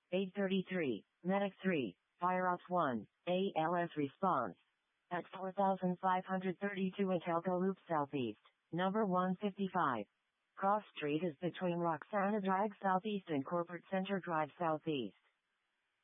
833, Medic 3, Fire Ops 1, ALS response. At 4532 Atelco Loop Southeast, number 155. Cross Street is between Roxana Drive Southeast and Corporate Center Drive Southeast.